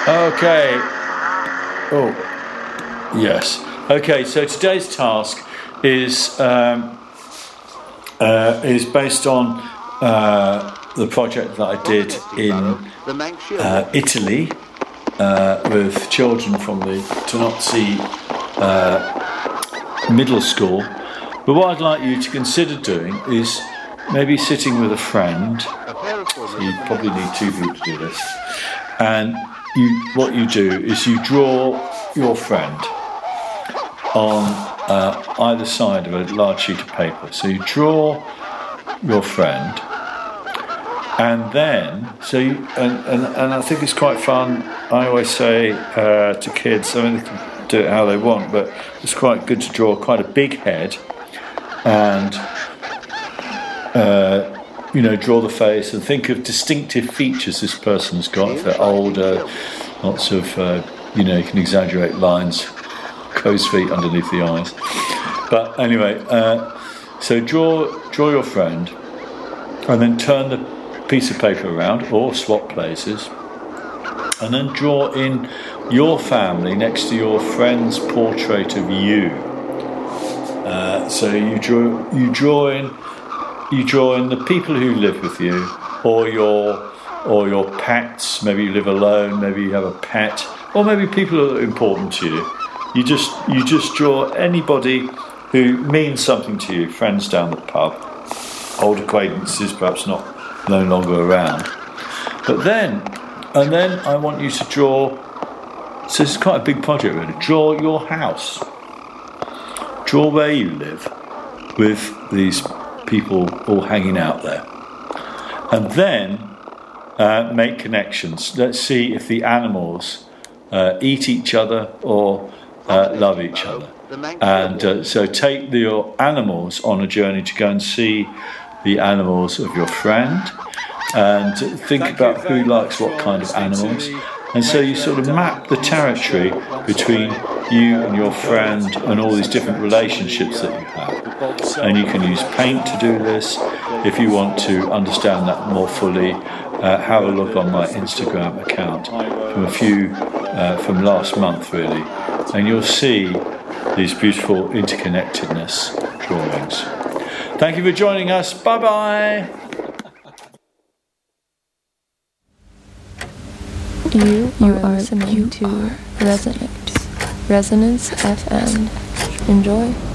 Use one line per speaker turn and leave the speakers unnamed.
Okay. Oh, yes. Okay, so today's task is based on the project that I did in Italy with children from the Tonozzi Middle School. But what I'd like you to consider doing is maybe sitting with a friend. So you probably need two people to do this. And what you do is you draw your friend on either side of a large sheet of paper. So you draw your friend, and then and I think it's quite fun. I always say to kids, I mean, they can do it how they want, but it's quite good to draw quite a big head, and draw the face and think of distinctive features this person's got. If they're older, lots of you can exaggerate lines, crow's feet underneath the eyes. But anyway, so draw your friend, and then turn the piece of paper around, or swap places, and then draw in your family next to your friend's portrait of you. So you draw in the people who live with you, or your pets. Maybe you live alone, maybe you have a pet, or maybe people who are important to you. You just draw anybody who means something to you, friends down the pub, old acquaintances perhaps no longer around. But then I want you to draw, so it's quite a big project really, draw your house. Draw where you live with these people all hanging out there. And then make connections. Let's see if the animals eat each other or love each other. And so take your animals on a journey to go and see the animals of your friend, and think about who likes what kind of animals. And so you sort of map the territory between you and your friend and all these different relationships that you have. And you can use paint to do this. If you want to understand that more fully, have a look on my Instagram account from last month really, and you'll see these beautiful interconnectedness drawings. Thank you for joining us. Bye bye.
You are listening to Resonance FM. Enjoy.